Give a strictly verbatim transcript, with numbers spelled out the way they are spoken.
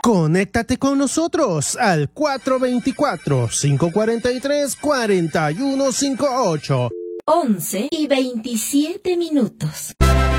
Conéctate con nosotros al cuatro dos cuatro, cinco cuatro tres, cuatro uno cinco ocho. once y veintisiete minutos.